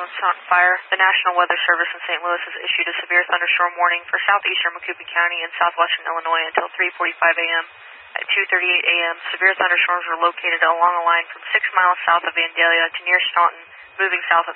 on Staunton Fire. The National Weather Service in St. Louis has issued a severe thunderstorm warning for southeastern Macoupin County and southwestern Illinois until 3:45 a.m. At 2:38 a.m., severe thunderstorms were located along a line from 6 miles south of Vandalia to near Staunton, moving south at